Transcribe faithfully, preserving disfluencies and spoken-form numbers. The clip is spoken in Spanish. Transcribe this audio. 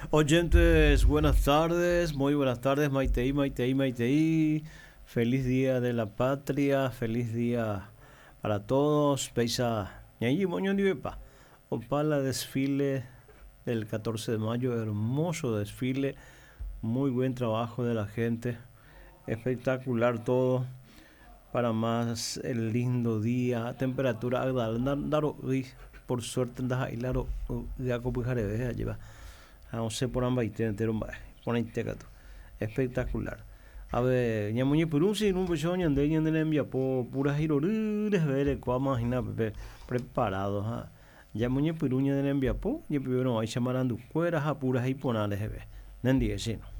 Oyentes, buenas tardes, muy buenas tardes, Maitei, Maitei, Maitei. Feliz día de la patria, feliz día para todos. Peisa, ñayi moño divepa. Opala desfile del catorce de mayo, hermoso desfile, muy buen trabajo de la gente, espectacular todo. Para más el lindo día, temperatura agradable. Por suerte, andas ahí, claro, ya copijaré, lleva. Vamos a por ambas entero, por integrato. Espectacular. A ver, ñamuñe perunsi, no pues ñande ñande le envía por puras girores, ver cómo imagina preparados, ha. Ñamuñe peruña de le envía po, y primero hay chamarando cueras a puras y ponales, ve. Nendi ese no.